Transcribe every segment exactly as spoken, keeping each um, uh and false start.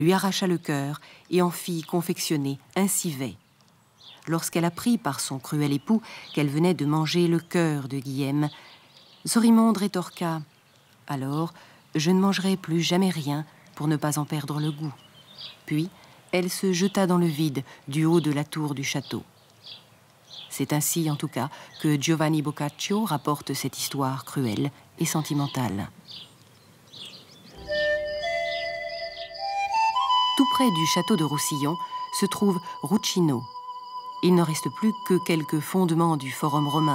lui arracha le cœur et en fit confectionner un civet. Lorsqu'elle apprit par son cruel époux qu'elle venait de manger le cœur de Guillaume, Zorimonde rétorqua « Alors, je ne mangerai plus jamais rien pour ne pas en perdre le goût. » Puis, elle se jeta dans le vide du haut de la tour du château. C'est ainsi, en tout cas, que Giovanni Boccaccio rapporte cette histoire cruelle et sentimentale. Tout près du château de Roussillon se trouve Rucino. Il n'en reste plus que quelques fondements du forum romain.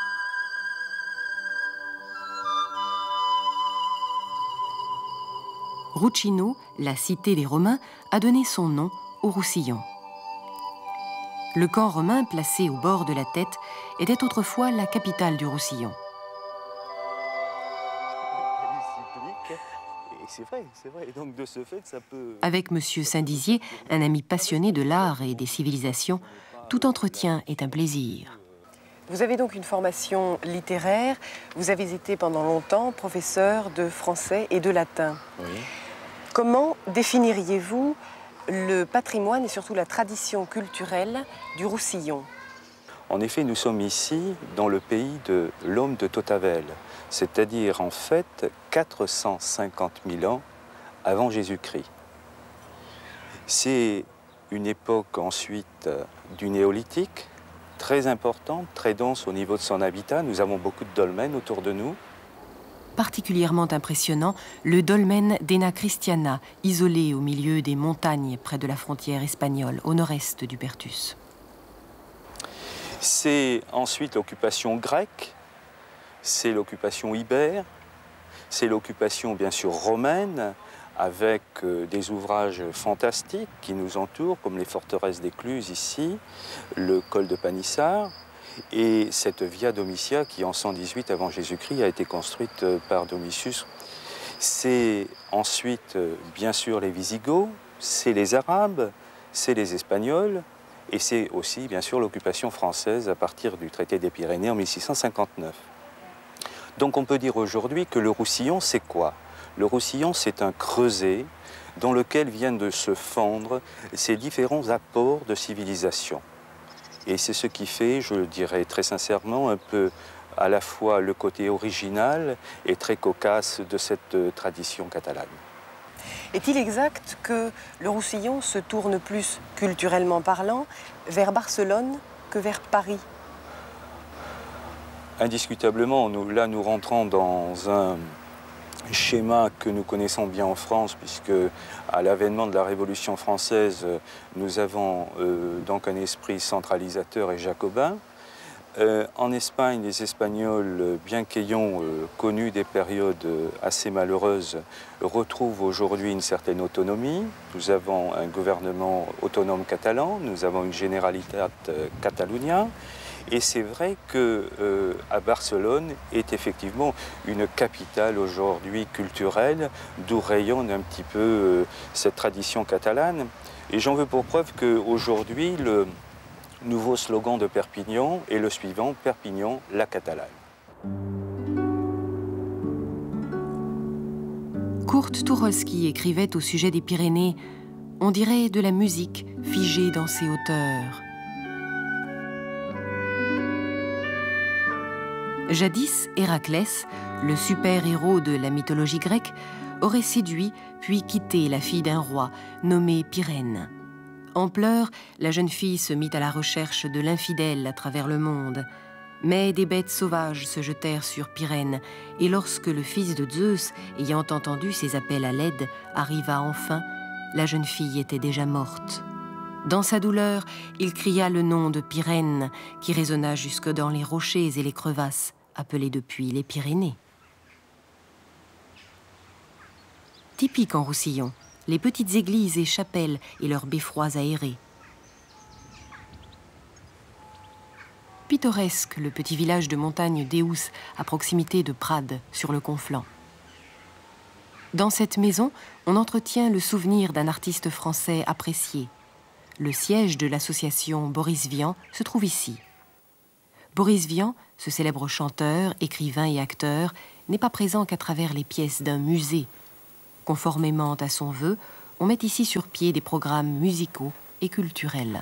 Rucino, la cité des Romains, a donné son nom au Roussillon. Le camp romain, placé au bord de la tête, était autrefois la capitale du Roussillon. C'est vrai, c'est vrai. Et donc de ce fait, ça peut... Avec Monsieur Saint-Dizier, un ami passionné de l'art et des civilisations, tout entretien est un plaisir. Vous avez donc une formation littéraire. Vous avez été pendant longtemps professeur de français et de latin. Oui. Comment définiriez-vous le patrimoine et surtout la tradition culturelle du Roussillon? En effet, nous sommes ici dans le pays de l'homme de Totavel, c'est-à-dire en fait quatre cent cinquante mille ans avant Jésus-Christ. C'est une époque ensuite du néolithique, très importante, très dense au niveau de son habitat. Nous avons beaucoup de dolmens autour de nous. Particulièrement impressionnant, le dolmen d'Ena Christiana, isolé au milieu des montagnes près de la frontière espagnole, au nord-est du Perthus. C'est ensuite l'occupation grecque, c'est l'occupation ibère, c'est l'occupation bien sûr romaine, avec euh, des ouvrages fantastiques qui nous entourent, comme les forteresses d'Écluse ici, le col de Panissard, et cette Via Domitia qui en cent dix-huit avant Jésus-Christ a été construite par Domitius. C'est ensuite euh, bien sûr les Visigoths, c'est les Arabes, c'est les Espagnols, et c'est aussi bien sûr l'occupation française à partir du traité des Pyrénées en mille six cent cinquante-neuf. Donc on peut dire aujourd'hui que le Roussillon, c'est quoi? Le Roussillon, c'est un creuset dans lequel viennent de se fondre ces différents apports de civilisation. Et c'est ce qui fait, je le dirais très sincèrement, un peu à la fois le côté original et très cocasse de cette tradition catalane. Est-il exact que le Roussillon se tourne plus, culturellement parlant, vers Barcelone que vers Paris? Indiscutablement, nous, là nous rentrons dans un schéma que nous connaissons bien en France, puisque à l'avènement de la Révolution française, nous avons euh, donc un esprit centralisateur et jacobin. Euh, en Espagne, les Espagnols, bien qu'ayant euh, connu des périodes assez malheureuses, retrouvent aujourd'hui une certaine autonomie. Nous avons un gouvernement autonome catalan, nous avons une Generalitat Catalunya. Et c'est vrai qu'à euh, Barcelone est effectivement une capitale aujourd'hui culturelle, d'où rayonne un petit peu euh, cette tradition catalane. Et j'en veux pour preuve qu'aujourd'hui, le nouveau slogan de Perpignan est le suivant, Perpignan, la catalane. Kurt Tucholsky écrivait au sujet des Pyrénées « On dirait de la musique figée dans ses hauteurs ». Jadis, Héraclès, le super-héros de la mythologie grecque, aurait séduit puis quitté la fille d'un roi nommé Pyrène. En pleurs, la jeune fille se mit à la recherche de l'infidèle à travers le monde. Mais des bêtes sauvages se jetèrent sur Pyrène, et lorsque le fils de Zeus, ayant entendu ses appels à l'aide, arriva enfin, la jeune fille était déjà morte. Dans sa douleur, il cria le nom de Pyrène, qui résonna jusque dans les rochers et les crevasses, appelés depuis les Pyrénées. Typique en Roussillon, les petites églises et chapelles et leurs beffrois aérés. Pittoresque, le petit village de montagne d'Eus, à proximité de Prades, sur le Conflent. Dans cette maison, on entretient le souvenir d'un artiste français apprécié. Le siège de l'association Boris Vian se trouve ici. Boris Vian, ce célèbre chanteur, écrivain et acteur, n'est pas présent qu'à travers les pièces d'un musée. Conformément à son vœu, on met ici sur pied des programmes musicaux et culturels.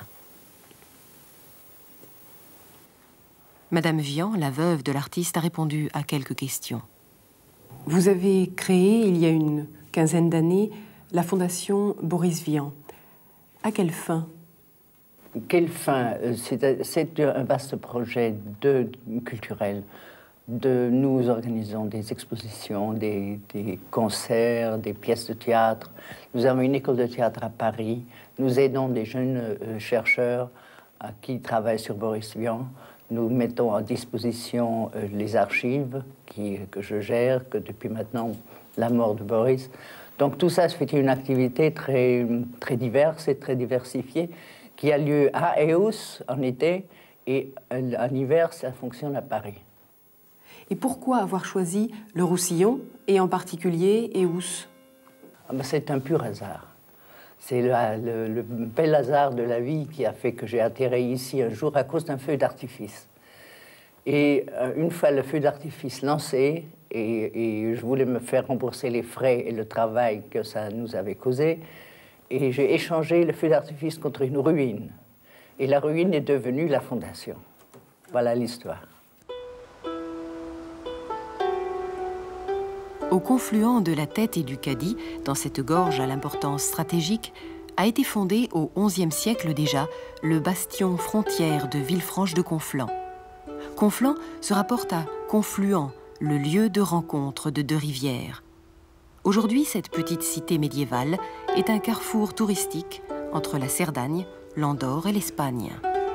Madame Vian, la veuve de l'artiste, a répondu à quelques questions. Vous avez créé, il y a une quinzaine d'années, la fondation Boris Vian. À quelle fin? Quelle fin? C'est un vaste projet de, culturel. De, nous organisons des expositions, des, des concerts, des pièces de théâtre. Nous avons une école de théâtre à Paris. Nous aidons des jeunes euh, chercheurs euh, qui travaillent sur Boris Vian. Nous mettons à disposition euh, les archives qui, que je gère, que depuis maintenant la mort de Boris. Donc tout ça, c'est une activité très, très diverse et très diversifiée qui a lieu à Eus en été et en hiver, ça fonctionne à Paris. Et pourquoi avoir choisi le Roussillon et en particulier Eus? Ah ben c'est un pur hasard. C'est le, le, le bel hasard de la vie qui a fait que j'ai atterri ici un jour à cause d'un feu d'artifice. Et euh, une fois le feu d'artifice lancé, et, et je voulais me faire rembourser les frais et le travail que ça nous avait causé, et j'ai échangé le feu d'artifice contre une ruine. Et la ruine est devenue la fondation. Voilà l'histoire. Au confluent de la Tête et du Cadie, dans cette gorge à l'importance stratégique, a été fondé au onzième siècle déjà le bastion frontière de Villefranche de Conflans. Conflans se rapporte à Confluent, le lieu de rencontre de deux rivières. Aujourd'hui, cette petite cité médiévale est un carrefour touristique entre la Cerdagne, l'Andorre et l'Espagne.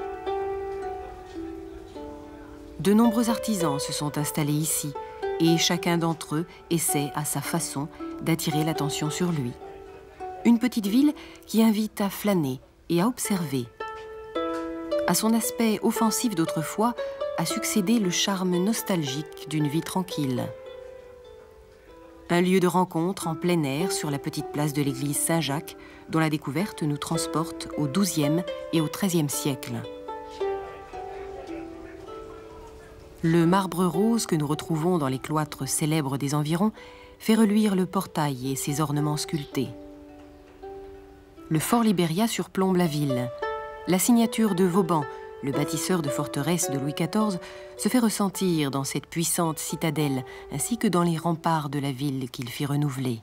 De nombreux artisans se sont installés ici et chacun d'entre eux essaie à sa façon d'attirer l'attention sur lui. Une petite ville qui invite à flâner et à observer. À son aspect offensif d'autrefois a succédé le charme nostalgique d'une vie tranquille. Un lieu de rencontre en plein air sur la petite place de l'église Saint-Jacques, dont la découverte nous transporte au douzième et au treizième siècle. Le marbre rose que nous retrouvons dans les cloîtres célèbres des environs fait reluire le portail et ses ornements sculptés. Le fort Libéria surplombe la ville. La signature de Vauban, le bâtisseur de forteresse de Louis quatorze, se fait ressentir dans cette puissante citadelle, ainsi que dans les remparts de la ville qu'il fit renouveler.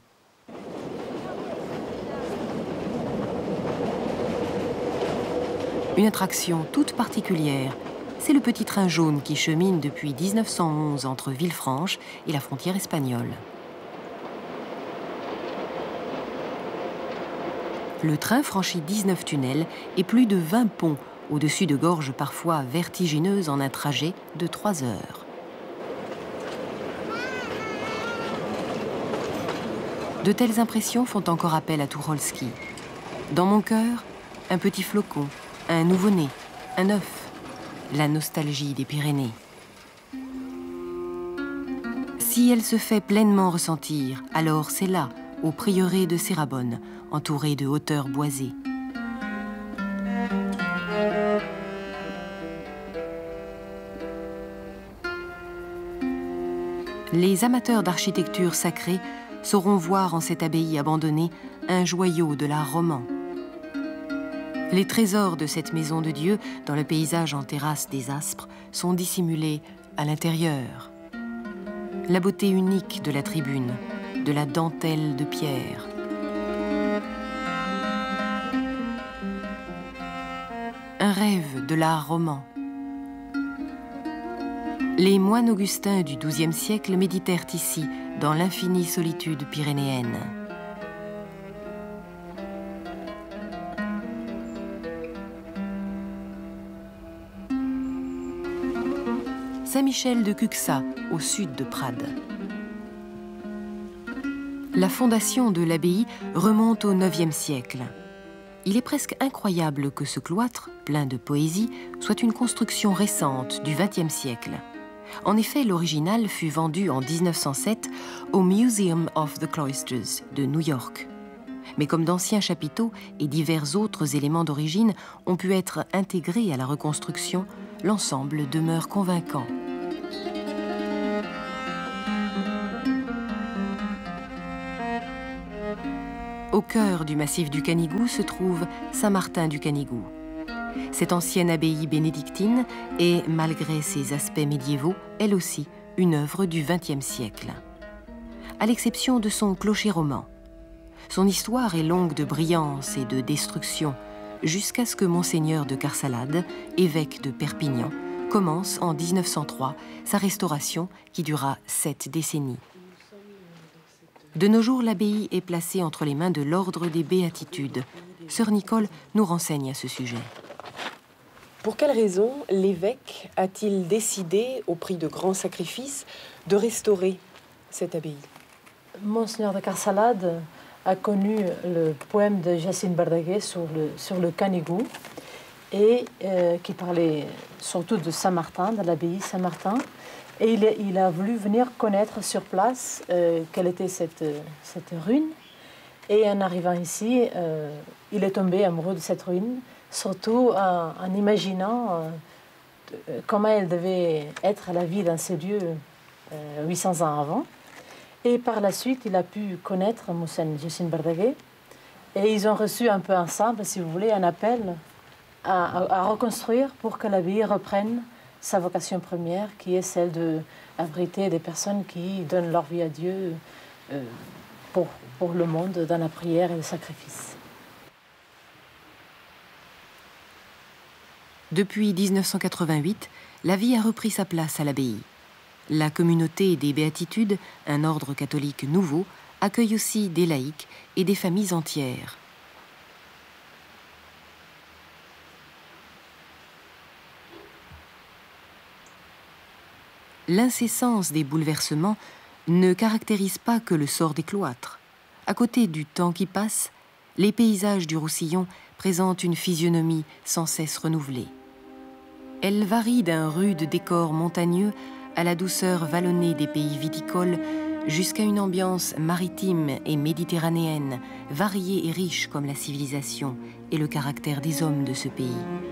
Une attraction toute particulière, c'est le petit train jaune qui chemine depuis mille neuf cent onze entre Villefranche et la frontière espagnole. Le train franchit dix-neuf tunnels et plus de vingt ponts au-dessus de gorges parfois vertigineuses en un trajet de trois heures. De telles impressions font encore appel à Tucholsky. Dans mon cœur, un petit flocon, un nouveau-né, un œuf, la nostalgie des Pyrénées. Si elle se fait pleinement ressentir, alors c'est là, au prieuré de Cérabonne, entouré de hauteurs boisées. Les amateurs d'architecture sacrée sauront voir en cette abbaye abandonnée un joyau de l'art roman. Les trésors de cette maison de Dieu, dans le paysage en terrasse des Aspres, sont dissimulés à l'intérieur. La beauté unique de la tribune, de la dentelle de pierre. Un rêve de l'art roman. Les moines augustins du douzième siècle méditèrent ici, dans l'infinie solitude pyrénéenne. Saint-Michel de Cuxa, au sud de Prades. La fondation de l'abbaye remonte au neuvième siècle. Il est presque incroyable que ce cloître, plein de poésie, soit une construction récente du vingtième siècle. En effet, l'original fut vendu en mille neuf cent sept au Museum of the Cloisters de New York. Mais comme d'anciens chapiteaux et divers autres éléments d'origine ont pu être intégrés à la reconstruction, l'ensemble demeure convaincant. Au cœur du massif du Canigou se trouve Saint-Martin du Canigou. Cette ancienne abbaye bénédictine est, malgré ses aspects médiévaux, elle aussi une œuvre du vingtième siècle. À l'exception de son clocher roman. Son histoire est longue de brillance et de destruction, jusqu'à ce que Monseigneur de Carsalade, évêque de Perpignan, commence en mille neuf cent trois sa restauration qui dura sept décennies. De nos jours, l'abbaye est placée entre les mains de l'ordre des Béatitudes. Sœur Nicole nous renseigne à ce sujet. Pour quelle raison l'évêque a-t-il décidé, au prix de grands sacrifices, de restaurer cette abbaye? Monseigneur de Carsalade a connu le poème de Jacinthe Verdaguer sur le, sur le Canigou, et euh, qui parlait surtout de Saint-Martin, de l'abbaye Saint-Martin. Et il, il a voulu venir connaître sur place euh, quelle était cette, cette ruine. Et en arrivant ici, euh, il est tombé amoureux de cette ruine, surtout en, en imaginant euh, comment elle devait être la vie dans ces lieux euh, huit cents ans avant. Et par la suite, il a pu connaître Monseigneur Jacinthe Verdaguer. Et ils ont reçu un peu ensemble, si vous voulez, un appel à, à, à reconstruire pour que l'abbaye reprenne sa vocation première, qui est celle d'abriter des personnes qui donnent leur vie à Dieu euh, pour, pour le monde, dans la prière et le sacrifice. Depuis mille neuf cent quatre-vingt-huit, la vie a repris sa place à l'abbaye. La communauté des Béatitudes, un ordre catholique nouveau, accueille aussi des laïcs et des familles entières. L'incessance des bouleversements ne caractérise pas que le sort des cloîtres. À côté du temps qui passe, les paysages du Roussillon présentent une physionomie sans cesse renouvelée. Elle varie d'un rude décor montagneux à la douceur vallonnée des pays viticoles, jusqu'à une ambiance maritime et méditerranéenne, variée et riche comme la civilisation et le caractère des hommes de ce pays.